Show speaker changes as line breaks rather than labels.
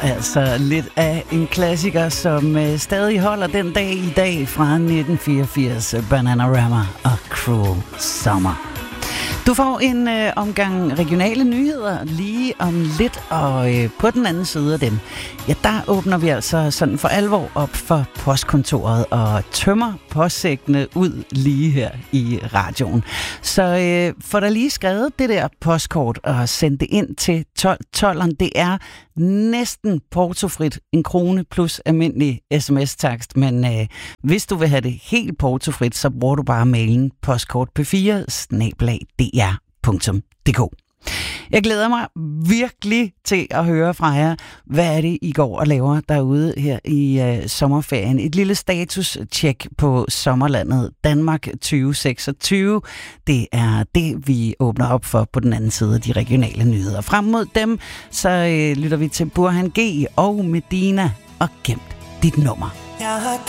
altså lidt af en klassiker, som stadig holder den dag i dag fra 1984, Bananarama og Cruel Summer. Du får en omgang regionale nyheder lige om lidt, og på den anden side af dem, ja, der åbner vi altså sådan for alvor op for postkontoret og tømmer postsækkene ud lige her i radioen. Så får der lige skrevet det der postkort og sendt det ind til 1212'eren. Det er næsten portofrit, 1 krone plus almindelig sms-takst, men hvis du vil have det helt portofrit, så bruger du bare mailen postkortp4@dr.dk. Jeg glæder mig virkelig til at høre fra jer, hvad er det, I går og laver derude her i sommerferien. Et lille status-check på sommerlandet Danmark 2026. Det er det, vi åbner op for på den anden side af de regionale nyheder. Frem mod dem, så lytter vi til Burhan G og Medina og Gemt dit nummer.
Jeg har